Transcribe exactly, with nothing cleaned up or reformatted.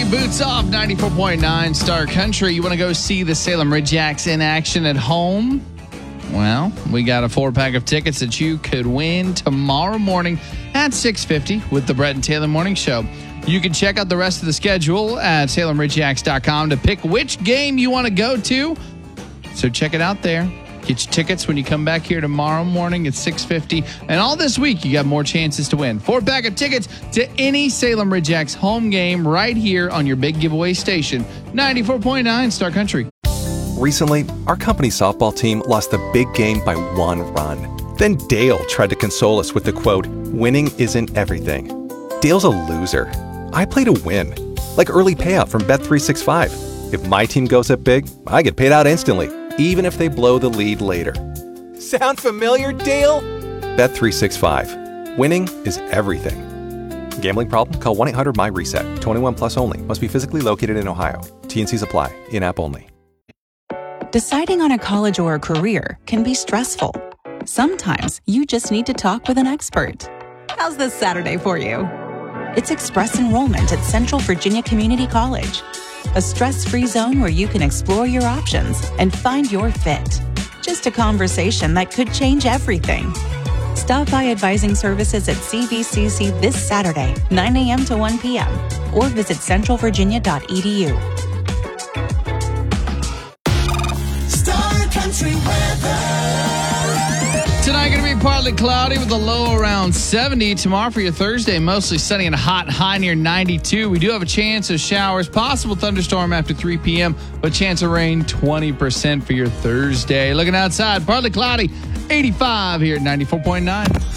Boots Off, ninety-four point nine Star Country. You want to go see the Salem Ridgeacs in action at home? Well, we got a four-pack of tickets that you could win tomorrow morning at six fifty with the Brett and Taylor Morning Show. You can check out the rest of the schedule at salem ridgeacs dot com to pick which game you want to go to. So check it out there. Get your tickets when you come back here tomorrow morning at six fifty. And all this week, you got more chances to win. Four pack of tickets to any Salem Ridgeacs home game right here on your big giveaway station, ninety-four point nine Star Country. Recently, our company softball team lost the big game by one run. Then Dale tried to console us with the quote, "Winning isn't everything." Dale's a loser. I play to win. Like early payout from Bet three sixty-five. If my team goes up big, I get paid out instantly, even if they blow the lead later. Sound familiar, Dale? Bet three sixty-five. Winning is everything. Gambling problem? Call one eight hundred my reset. twenty-one plus only. Must be physically located in Ohio. T and Cs apply. In-app only. Deciding on a college or a career can be stressful. Sometimes you just need to talk with an expert. How's this Saturday for you? It's Express Enrollment at Central Virginia Community College. A stress-free zone where you can explore your options and find your fit. Just a conversation that could change everything. Stop by Advising Services at C V C C this Saturday, nine a.m. to one p.m. or visit central virginia dot e d u. Star Country weather. Tonight going to be partly cloudy with a low around seventy. Tomorrow for your Thursday, mostly sunny and hot, high near ninety-two. We do have a chance of showers, possible thunderstorm after three p.m., but chance of rain twenty percent for your Thursday. Looking outside, partly cloudy, eighty-five here at ninety-four point nine.